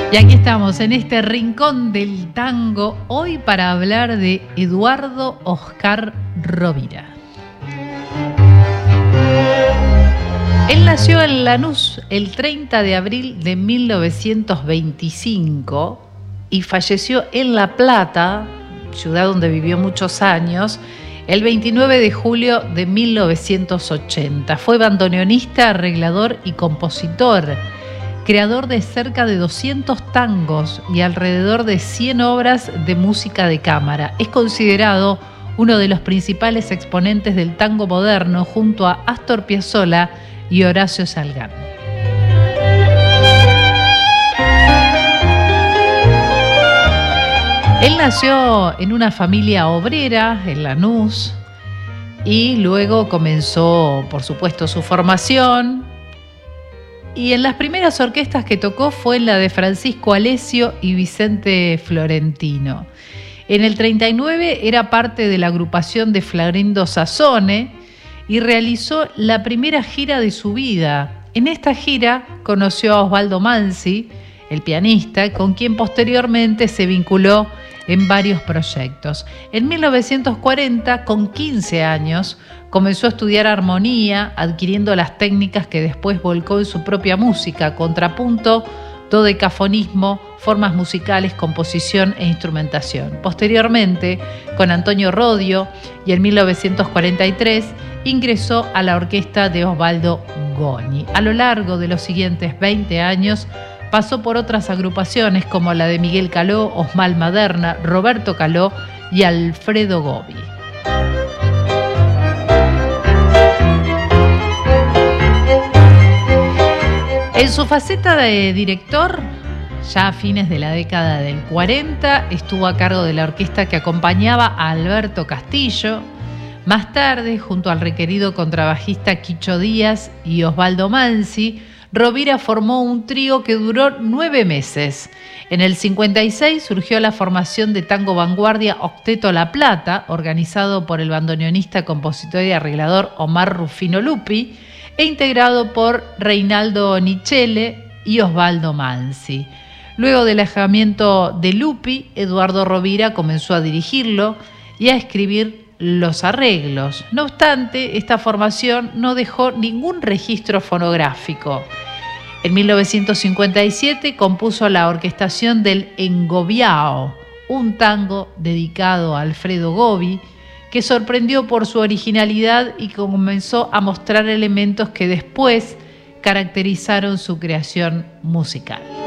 Y aquí estamos en este rincón del tango, hoy para hablar de Eduardo Oscar Rovira. Él nació en Lanús el 30 de abril de 1925 y falleció en La Plata, ciudad donde vivió muchos años, el 29 de julio de 1980. Fue bandoneonista, arreglador y compositor, creador de cerca de 200 tangos y alrededor de 100 obras de música de cámara. Es considerado uno de los principales exponentes del tango moderno junto a Astor Piazzolla y Horacio Salgán. Él nació en una familia obrera en Lanús y luego comenzó, por supuesto, su formación. Y en las primeras orquestas que tocó fue en la de Francisco Alesio y Vicente Florentino. En el 39 era parte de la agrupación de Florindo Sassone y realizó la primera gira de su vida. En esta gira conoció a Osvaldo Manzi, el pianista, con quien posteriormente se vinculó en varios proyectos. En 1940, con 15 años, comenzó a estudiar armonía, adquiriendo las técnicas que después volcó en su propia música: contrapunto, dodecafonismo, formas musicales, composición e instrumentación. Posteriormente, con Antonio Rodio, y en 1943 ingresó a la orquesta de Osvaldo Goñi. A lo largo de los siguientes 20 años pasó por otras agrupaciones como la de Miguel Caló, Osmal Maderna, Roberto Caló y Alfredo Gobi. En su faceta de director, ya a fines de la década del 40, estuvo a cargo de la orquesta que acompañaba a Alberto Castillo. Más tarde, junto al requerido contrabajista Quicho Díaz y Osvaldo Manzi, Rovira formó un trío que duró 9 meses. En el 56 surgió la formación de Tango Vanguardia Octeto La Plata, organizado por el bandoneonista, compositor y arreglador Omar Rufino Lupi, e integrado por Reinaldo Nichele y Osvaldo Manzi. Luego del alejamiento de Lupi, Eduardo Rovira comenzó a dirigirlo y a escribir los arreglos. No obstante, esta formación no dejó ningún registro fonográfico. En 1957 compuso la orquestación del Engobiao, un tango dedicado a Alfredo Gobi, que sorprendió por su originalidad y comenzó a mostrar elementos que después caracterizaron su creación musical.